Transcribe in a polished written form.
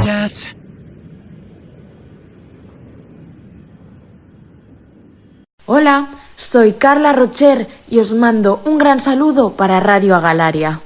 vayas. Hola, soy Carla Rocher y os mando un gran saludo para Radio Agalaria.